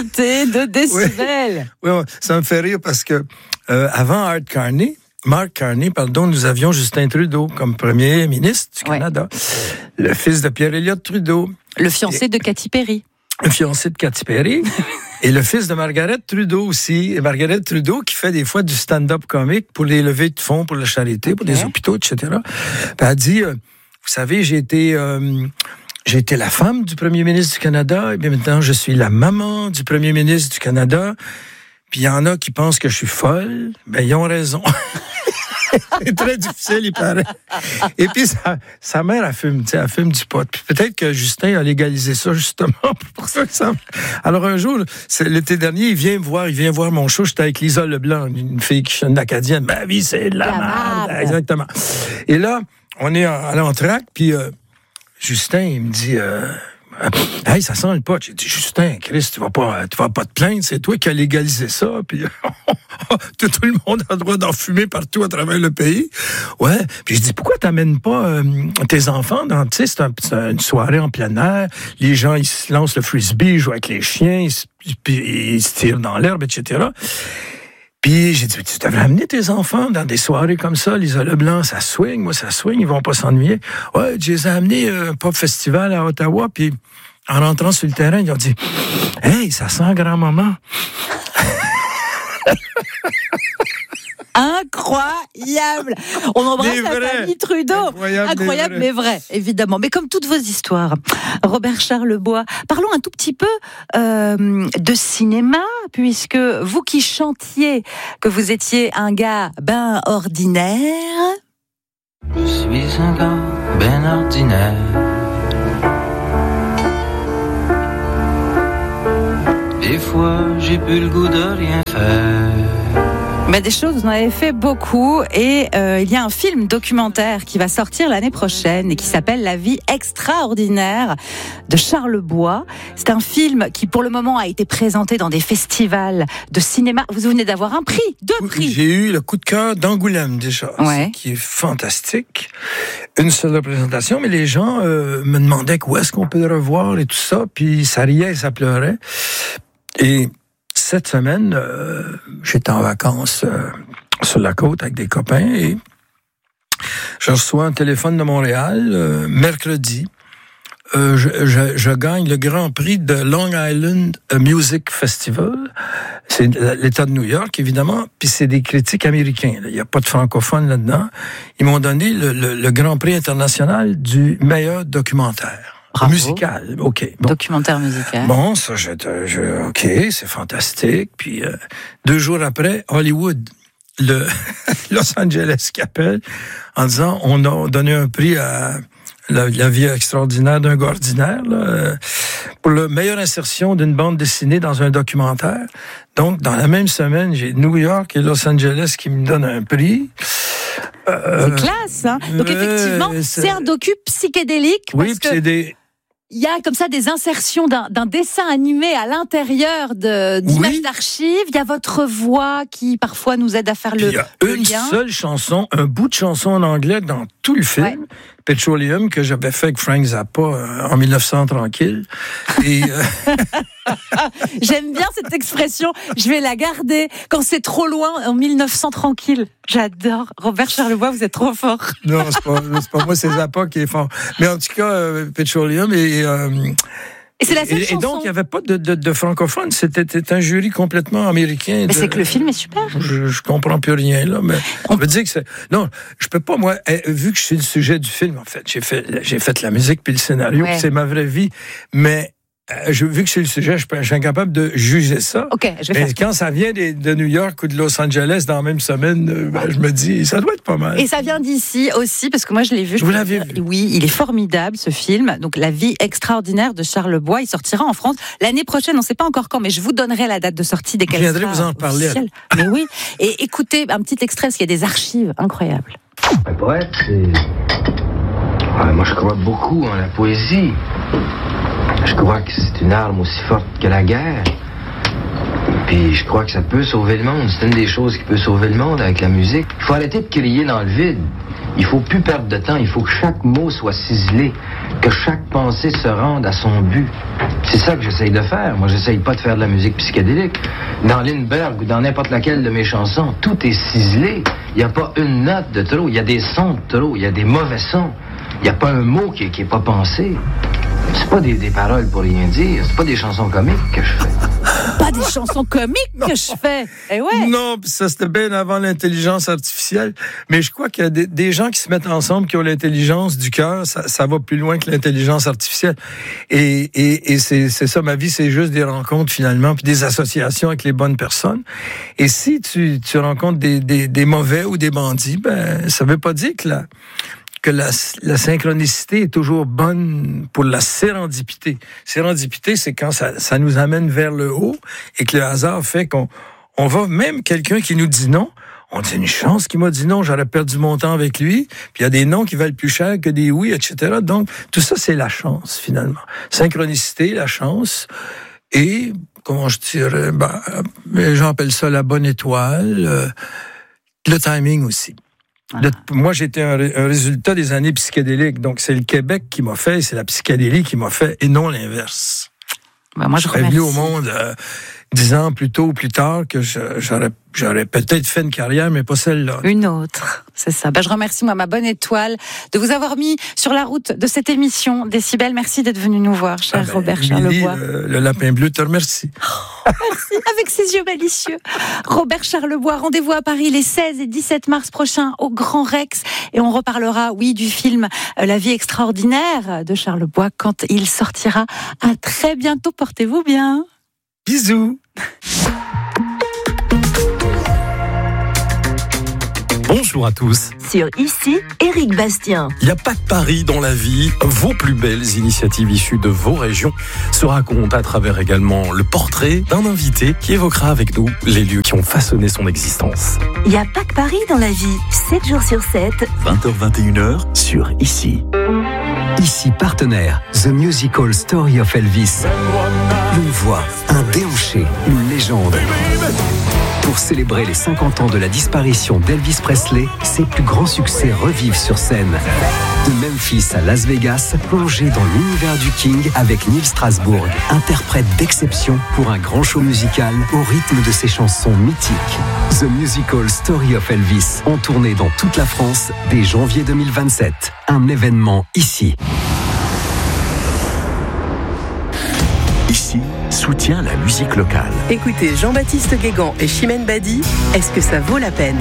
monter de décibels. Oui, ça me fait rire parce que avant Mark Carney, nous avions Justin Trudeau comme premier ministre du Canada, le fils de Pierre Elliott Trudeau. Le fiancé de Katy Perry. Le fiancé de Katy Perry. Et le fils de Margaret Trudeau aussi. Et Margaret Trudeau qui fait des fois du stand-up comique pour les levées de fonds, pour la charité, pour les hôpitaux, etc. Puis elle dit, vous savez, j'ai été la femme du premier ministre du Canada, et bien maintenant je suis la maman du premier ministre du Canada. Puis il y en a qui pensent que je suis folle. Ben, ils ont raison. C'est très difficile, il paraît. Et puis, sa mère, elle fume du pot. Puis peut-être que Justin a légalisé ça, justement, pour ça que ça... Alors, un jour, l'été dernier, il vient voir mon show. J'étais avec Lisa Leblanc, une fille qui chante une acadienne. Ma vie, c'est de la merde. Exactement. Et là, on est à l'entraque, puis Justin, il me dit... hey, ça sent le pot. J'ai dit, Justin, Chris, tu vas pas te plaindre, c'est toi qui as légalisé ça, puis tout le monde a le droit d'en fumer partout à travers le pays. Ouais. Puis je dis, pourquoi t'amènes pas tes enfants dans, tu sais, c'est une soirée en plein air, les gens, ils se lancent le frisbee, ils jouent avec les chiens, ils se tirent dans l'herbe, etc. Puis j'ai dit, tu devrais amener tes enfants dans des soirées comme ça, Lisa Leblanc, ça swing, moi ça swing, ils vont pas s'ennuyer. Ouais, je les ai amenés un pop festival à Ottawa, puis en rentrant sur le terrain, ils ont dit, hey, ça sent grand-maman. Incroyable. On embrasse la famille Trudeau. Incroyable, mais vrai, évidemment. Mais comme toutes vos histoires, Robert Charlebois, parlons un tout petit peu de cinéma, puisque vous qui chantiez que vous étiez un gars ben ordinaire. Je suis un gars ben ordinaire. Des fois, j'ai plus le goût de rien faire. Mais des choses, vous en avez fait beaucoup, et il y a un film documentaire qui va sortir l'année prochaine et qui s'appelle La vie extraordinaire de Charlebois. C'est un film qui, pour le moment, a été présenté dans des festivals de cinéma. Vous venez d'avoir un prix, 2 prix. J'ai eu le coup de cœur d'Angoulême déjà, qui est fantastique. Une seule représentation, mais les gens me demandaient où est-ce qu'on peut le revoir et tout ça, puis ça riait et ça pleurait. Et cette semaine, j'étais en vacances sur la côte avec des copains et je reçois un téléphone de Montréal mercredi. Je gagne le Grand Prix de Long Island Music Festival. C'est l'État de New York, évidemment, puis c'est des critiques américains. Il n'y a pas de francophones là-dedans. Ils m'ont donné le Grand Prix international du meilleur documentaire. Bravo. Musical, OK. Bon. Documentaire musical. Bon, ça, OK, c'est fantastique. Puis 2 jours après, Hollywood, le Los Angeles qui appelle en disant, on a donné un prix à la vie extraordinaire d'un gars ordinaire, là, pour la meilleure insertion d'une bande dessinée dans un documentaire. Donc, dans la même semaine, j'ai New York et Los Angeles qui me donnent un prix. C'est classe, hein? Donc, effectivement, c'est un docu psychédélique. Oui, puis c'est il y a comme ça des insertions d'un dessin animé à l'intérieur d'images d'archives. Il y a votre voix qui parfois nous aide à faire le lien. Il y a une seule chanson, un bout de chanson en anglais dans tout le film, Petroleum, que j'avais fait avec Frank Zappa en 1900 tranquille. Et j'aime bien cette expression, je vais la garder quand c'est trop loin en 1900 tranquille. J'adore. Robert Charlebois, vous êtes trop fort. Non, c'est pas moi, c'est Zappa qui est fort. Mais en tout cas, Petroleum et c'est la seule chanson. Et donc, il n'y avait pas de francophone. C'était un jury complètement américain. Mais c'est que le film est super. Je comprends plus rien, là. Mais on veut dire que c'est... Non, je peux pas, moi, vu que je suis le sujet du film, en fait, j'ai fait la musique puis le scénario, puis c'est ma vraie vie. Mais vu que c'est le sujet, je suis incapable de juger ça. OK, je vais faire. Quand ça vient de New York ou de Los Angeles dans la même semaine, je me dis, ça doit être pas mal. Et ça vient d'ici aussi, parce que moi, je l'ai vu. Vous l'avez vu? Oui, il est formidable, ce film. Donc, La vie extraordinaire de Charlebois. Il sortira en France l'année prochaine. On ne sait pas encore quand, mais je vous donnerai la date de sortie dès qu'elle sera officielle. Je viendrai vous en parler. Mais oui. Et écoutez un petit extrait, parce qu'il y a des archives incroyables. Un poète, c'est... moi, je crois beaucoup en la poésie. Je crois que c'est une arme aussi forte que la guerre. Puis je crois que ça peut sauver le monde. C'est une des choses qui peut sauver le monde avec la musique. Il faut arrêter de crier dans le vide. Il faut plus perdre de temps. Il faut que chaque mot soit ciselé. que chaque pensée se rende à son but. C'est ça que j'essaye de faire. Moi, j'essaye pas de faire de la musique psychédélique. Dans Lindbergh ou dans n'importe laquelle de mes chansons, tout est ciselé. Il n'y a pas une note de trop. Il y a des sons de trop. Il y a des mauvais sons. Il n'y a pas un mot qui est pas pensé. C'est pas des paroles pour rien dire. C'est pas des chansons comiques que je fais. Pas des chansons comiques que je fais. Eh ouais. Non, ça c'était bien avant l'intelligence artificielle. Mais je crois qu'il y a des gens qui se mettent ensemble, qui ont l'intelligence du cœur. Ça va plus loin que l'intelligence artificielle. Et c'est ça, ma vie, c'est juste des rencontres finalement, puis des associations avec les bonnes personnes. Et si tu rencontres des mauvais ou des bandits, ben ça veut pas dire que la synchronicité est toujours bonne pour la sérendipité. Sérendipité, c'est quand ça nous amène vers le haut et que le hasard fait qu'on va, même quelqu'un qui nous dit non, on dit une chance qu'il m'a dit non, j'aurais perdu mon temps avec lui, puis il y a des non qui valent plus cher que des oui, etc. Donc, tout ça, c'est la chance, finalement. Synchronicité, la chance, et, comment je dirais, j'appelle ça la bonne étoile, le timing aussi. Moi, j'étais un résultat des années psychédéliques. Donc, c'est le Québec qui m'a fait, c'est la psychédélie qui m'a fait, et non l'inverse. Moi, je serais venu au monde 10 ans plus tôt ou plus tard que j'aurais peut-être fait une carrière, mais pas celle-là. Une autre, c'est ça. Je remercie, ma bonne étoile, de vous avoir mis sur la route de cette émission Décibel. Merci d'être venu nous voir, cher Robert Charlebois. Le lapin bleu te remercie. Merci, avec ses yeux malicieux. Robert Charlebois, rendez-vous à Paris les 16 et 17 mars prochains au Grand Rex. Et on reparlera, du film La vie extraordinaire de Charlebois quand il sortira. À très bientôt, portez-vous bien. Bisous. Bonjour à tous. Sur Ici, Éric Bastien. Il n'y a pas de pari dans la vie. Vos plus belles initiatives issues de vos régions se racontent à travers également le portrait d'un invité qui évoquera avec nous les lieux qui ont façonné son existence. Il n'y a pas de pari dans la vie. 7 jours sur 7. 20h-21h sur Ici. Ici partenaire, The Musical Story of Elvis. Une voix, un déhanché, une légende. Pour célébrer les 50 ans de la disparition d'Elvis Presley, ses plus grands succès revivent sur scène. De Memphis à Las Vegas, plongez dans l'univers du King avec Neil Strasbourg, interprète d'exception pour un grand show musical au rythme de ses chansons mythiques. The Musical Story of Elvis, en tournée dans toute la France dès janvier 2027. Un événement ici. Ici, soutient la musique locale. Écoutez Jean-Baptiste Guégan et Chimène Badi, est-ce que ça vaut la peine ?